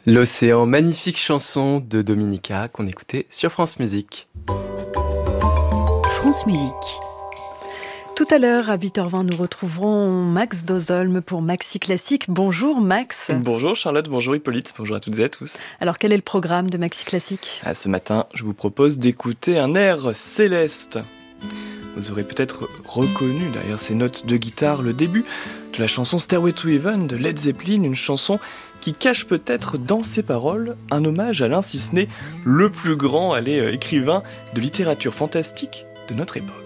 L'Océan, magnifique chanson de Dominica qu'on écoutait sur France Musique. France Musique. Tout à l'heure, à 8h20, nous retrouverons Max Dozolme pour Maxi Classique. Bonjour Max. Bonjour Charlotte, bonjour Hippolyte, bonjour à toutes et à tous. Alors quel est le programme de Maxi Classique ? Ce matin, je vous propose d'écouter un air céleste. Vous aurez peut-être reconnu derrière ces notes de guitare le début de la chanson Stairway to Heaven de Led Zeppelin, une chanson qui cache peut-être dans ses paroles un hommage à l'un, si ce n'est le plus grand écrivain de littérature fantastique de notre époque.